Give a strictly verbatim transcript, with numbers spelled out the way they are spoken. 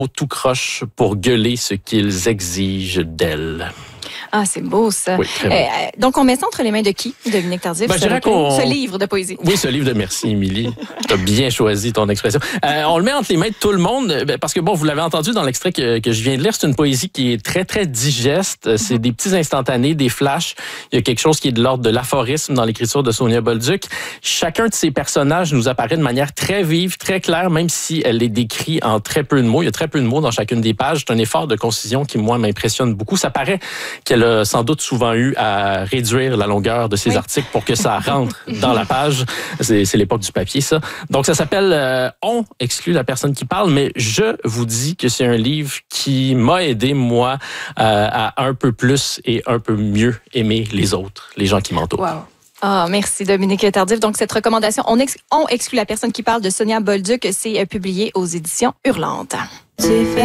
tout croche pour gueuler ce qu'ils exigent d'elle. Ah, c'est beau, ça. Oui, très beau. Euh, donc, on met ça entre les mains de qui, Dominique Tardif? Ben, je ce, dirais recueil, qu'on... ce livre de poésie. Oui, ce livre de merci, Émilie. Tu as bien choisi ton expression. Euh, on le met entre les mains de tout le monde, parce que, bon, vous l'avez entendu dans l'extrait que, que je viens de lire, c'est une poésie qui est très, très digeste. C'est mm-hmm. des petits instantanés, des flashs. Il y a quelque chose qui est de l'ordre de l'aphorisme dans l'écriture de Sonia Bolduc. Chacun de ces personnages nous apparaît de manière très vive, très claire, même si elle les décrit en très peu de mots. Il y a très peu de mots dans chacune des pages. C'est un effort de concision qui, moi, m'impressionne beaucoup. Ça paraît qu'elle a sans doute souvent eu à réduire la longueur de ses oui. articles pour que ça rentre dans la page. C'est, c'est l'époque du papier, ça. Donc, ça s'appelle euh, « On » exclut la personne qui parle, mais je vous dis que c'est un livre qui m'a aidé, moi, euh, à un peu plus et un peu mieux aimer les autres, les gens qui m'entourent. Wow. Ah, merci Dominique Tardif. Donc, cette recommandation, on, ex- on exclut la personne qui parle de Sonia Bolduc, c'est publié aux éditions Hurlantes.